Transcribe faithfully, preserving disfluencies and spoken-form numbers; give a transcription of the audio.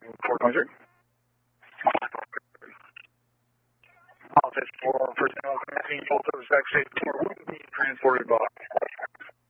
four twenty. Office for personnel connecting both of Zach State four will be transported by.